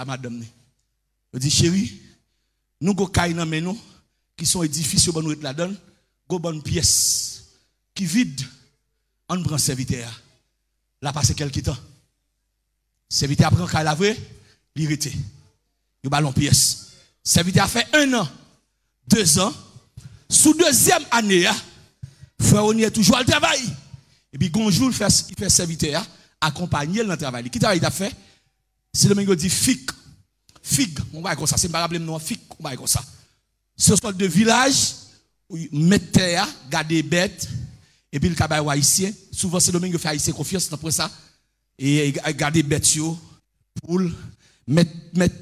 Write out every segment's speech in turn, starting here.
à madame. Il dit, chérie, nous avons des cailles nous qui sont édifices au bon nous la donne, go bonne pièce qui vide, on prend serviteur. Là passé quelques temps. Serviteur prend caille la vraie, il rete. Il ballon pièce. Serviteur a fait 1 an, 2 ans. Sous 2e année, frère on est toujours au travail. Et puis bonjour il fait serviteur accompagner dans le travail. Qui travail il a fait? C'est le même dit fig, on va comme ça, c'est pas rappeler non fig, on va comme ça. Ce sont de village où mettre terre, garder bêtes et puis le cabay haïtien, souvent c'est le même qui fait haïtien confiance après ça et garder bêtes yo pour mettre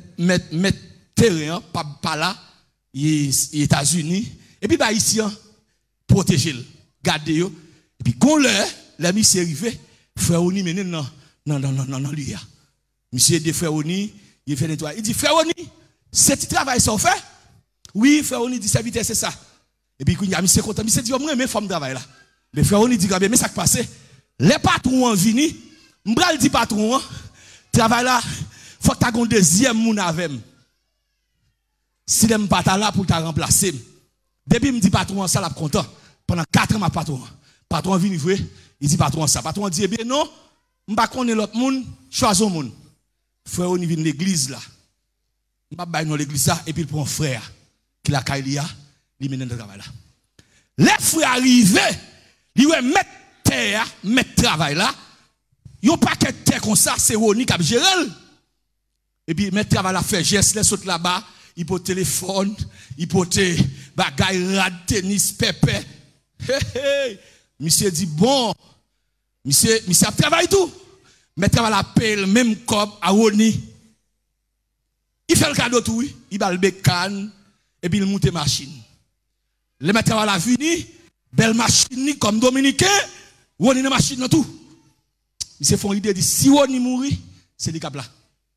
terrain pas là, les États-Unis et puis haïtien protéger, garder yo et puis quand la mission est arrivée, frère Oni mené non lui. Monsieur de frère Oni, il fait nettoyer. Il dit frère Oni, c'est travail ça fait? Oui, frère Oni dit serviteur c'est ça. Et puis il y a monsieur content, monsieur dit moi mes femmes travail là. Mais frère Oni dit mais ça qui passe, les patrons vini, m'bral dit patron, travail là, faut que tu aies un deuxième moun avec. Si l'aime pas là pour te remplacer. Depuis me dit patron ça l'a content. Pendant 4 ans ma patron vini vrai, il dit patron ça. Patron dit eh bien non, m'pa connait l'autre moun, choisis un moun. Frère Oni vient l'église là. M'pa bay dans l'église ça et puis il prend frère qui la kailia, il mène dans le travail là. Les frères arrivés, ils ouais mettre terre, mettre travail là. Yon paquet de terre comme ça, c'est Oni qui a géré. Et puis mettre travail là fait geste les saute là-bas, il peut téléphone, il peut bagaille rad tennis pépé. Monsieur dit bon, monsieur a travaillé tout. Mais travail la pelle même comme à Oni. Il fait le cadeau tout oui, il va le bécane et puis il monte machine. Le maître travail la fini, belle machine comme dominicain, Oni machine dans tout. Il se font idée dit si Oni mourit, c'est lui qui là.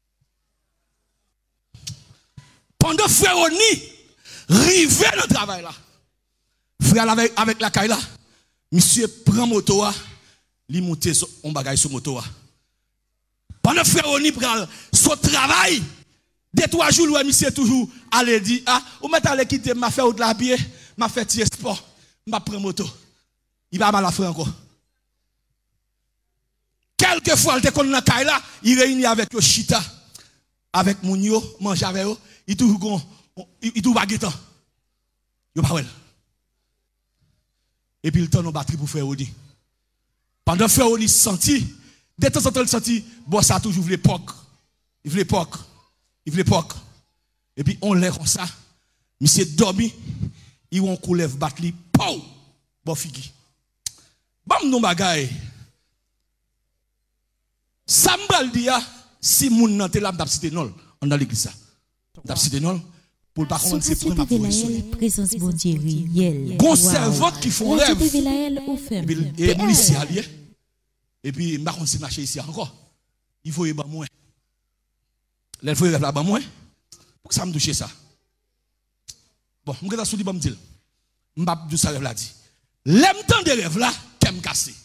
Pendant frère Oni rivé dans le travail là. Frère avec la caille là. Monsieur prend moto a, li monte on bagaille sur moto a. Pendant frère Oni prend son travail, 2-3 jours ouais monsieur toujours aller dit ah, ou mettre aller quitter m'a fait de la pied, m'a fait tirer sport, m'a prend moto. Il va mal à faire encore. Quelquefois, il te connaît dans caille là, il réunit avec le chita, avec moun yo, mange avec eux, il toujours baguette. Yo pas wel. Et puis il tourne en batterie pour faire Oni. Pendant faire Oni senti, de temps en temps il senti, bon ça toujours voulait poc. Il voulait poc. Et puis on lève comme ça. Monsieur dormi, il on coulève batterie, pow, bon figi. Bam non bagay. Sambal dia si moun nan te lam t'a cité non, on dans l'église ça. T'a cité non pour pas commencer à prendre ma présence bon Dieu réel. Conservantes qui font rêve. Et policiers alliés. Et puis m'a continuer marcher ici encore. Il faut y ba moins. Là faut y là ba moins. Pour que ça me touche ça. Bon, m'gè ta sou di ba m'dil. M'pa dou ça rêve là dit. L'aime temps de rêve là, qu'aime casser.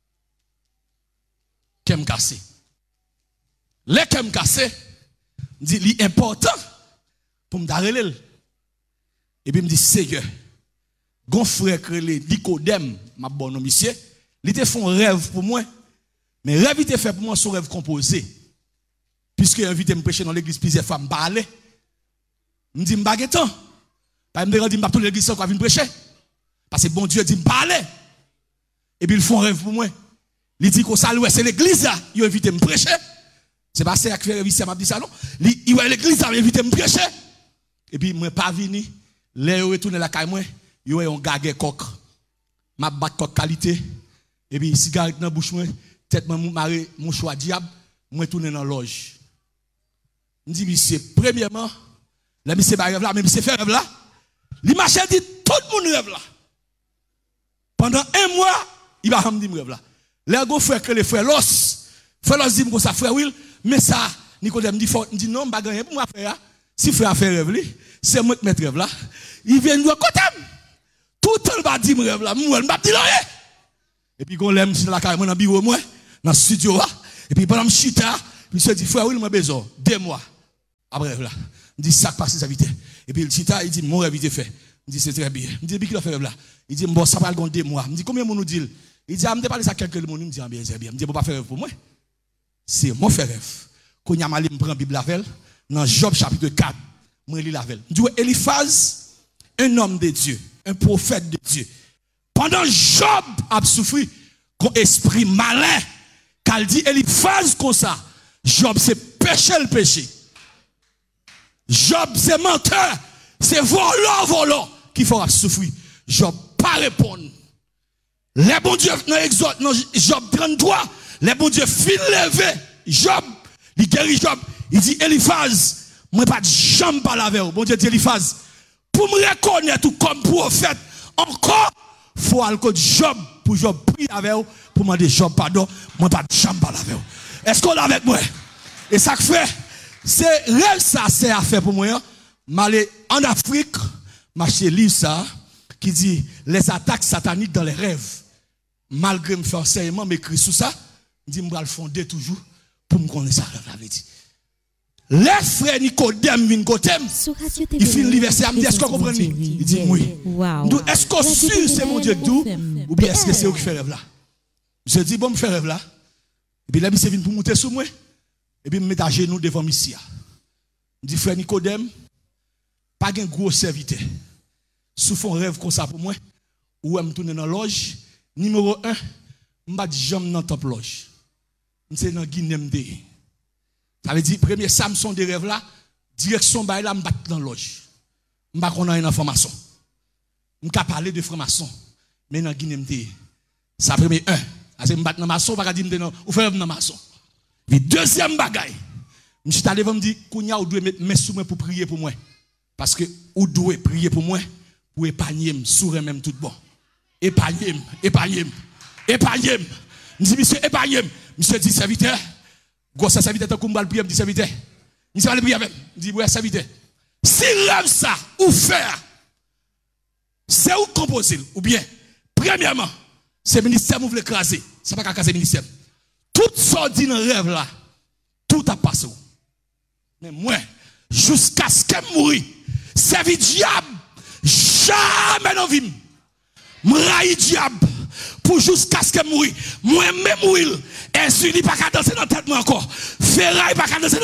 Qu'aime casser. Les qu'aime casser, dit li important pour me darrelel. Et puis me dit Seigneur, gon frère krelé Nicodème, ma bonne monsieur, il te font rêve pour moi. Mais rêve il te fait pour moi son rêve composé. Puisque invité me prêcher dans l'église plusieurs fois me parler. Me dit m'pa gen temps. Pas me dit m'pa tout l'église quoi venir prêcher. Parce que bon Dieu dit me parler. Et puis ils font rêve pour moi. Il dit qu'on salue c'est l'église là, il invité me prêcher. C'est pas ça qui fait réviser m'a dit ça non. Il ouais l'église là, il invité me prêcher. Et puis moi pas venu, là retourner la caille moi, yo on gagé coq. M'a bat coq qualité. Et puis cigarette dans bouche moi, tête moi maré mon choix diable, moi tourner dans loge. Me dit monsieur premièrement, là monsieur pas rêve là, mais monsieur fait rêve là. Li marché dit tout le monde rêve là. Pendant 1 mois, il va me dire rêve là. Les gars frère que les frères Los dit comme ça frère Will, mais ça Nicodème dit non, pas gagner pour moi frère. Si frère fait rêve lui, c'est moi qui mets rêve là. Il vient nous côté. Tout le temps va dire rêve là, moi pas dire rien. Et puis qu'on l'aime sur la carrière dans bureau moi, dans studio là, et puis pendant chita, puis se dit frère Will m'a besoin 2 mois. après rêve là. Il dit ça passe sa vitesse. Et puis il dit mon rêve il fait. Il dit c'est très bien. Il dit qui l'a fait rêve là. Il dit bon ça va le 2 mois. Il dit combien de monde nous dit? Il dit me parler ça quelques monde il me dit bien c'est bien. Il dit bon pas faire rêve pour moi. C'est moi faire rêve. Quand y a mal me prend Bible lavel dans Job chapitre 4, moi lis lavel. Il dit Eliphaz, un homme de Dieu, un prophète de Dieu. Pendant Job a souffert qu'on esprit malin, qu'elle dit Eliphaz comme ça. Job c'est péché le péché. Job c'est menteur, c'est volant qui fera souffrir. Job pas répondre. Les bons dieux dans Exode, dans Job 33, les bons dieux fin levé. Job, il guérit Job. Il dit Eliphaz, moi pas de jambe par la verre. Bon Dieu dit Eliphaz, pour me reconnaître comme prophète, encore faut aller de Job pour Job prier avec vous, pour demander Job pardon, moi pas de jambe par la verre. Est-ce qu'on est avec moi? Et ça fait, c'est réel ça, c'est à faire pour moi. M'aller en Afrique, m'acheter livre ça, qui dit les attaques sataniques dans les rêves. Malgré me faire enseignement, m'écrit sous ça, dit me le fonder toujours pour me connaître ça rêve. Les frères Nicodème viennent côté, il finit l'université, il dit est-ce qu'on comprend? Il dit oui. Est-ce qu'on sûr c'est mon Dieu d'où? Ou bien est-ce que c'est eux qui fait rêve là? Je dis bon, me fait rêve là. Et puis là, il vient pour monter sur moi. Et puis, me mettre à genoux devant Missia. Je dis, frère Nicodème, pas un gros serviteur. Sous fond rêve comme ça pour moi, ou me tourner dans la loge. Numéro 1, je ne vais jamais dans la top loge. Je dans Guinée. Ça veut dire, premier Samson de rêve là, direction là, je vais dans la loge. Je ne vais pas une information. Je ne vais pas parler de franc-maçon. Mais dans Guinée, ça premier 1. Je vais dans maçon, je vais dire, ou faire dans maçon. Puis deuxième bagaille, je suis allé me dire, Kounia, vous devez mettre mes sous moi pour prier pour moi. Parce que vous devez prier pour moi, pour épargner, sourire même tout bon. Épargner. Je dis, monsieur, épargner. Monsieur dit, serviteur, gros, ça serviteur, tant qu'on va le prier, je dis, serviteur. Je dis, allez prier avec. Je dis, ouais, serviteur. Si rêve ça, ou faire, c'est où composer, ou bien, premièrement, c'est le ministère, vous voulez écraser. Ça ne va pas casser le ministère. Tout ça dit dans le rêve là, tout a passé. Mais moi, jusqu'à ce que je mourir, servi diable, jamais dans la vie. Je raille diable pour jusqu'à ce que je mourir. Moi-même mourir. Insuline pas qu'à danser dans la tête moi encore. Ferraille pas qu'à danser dans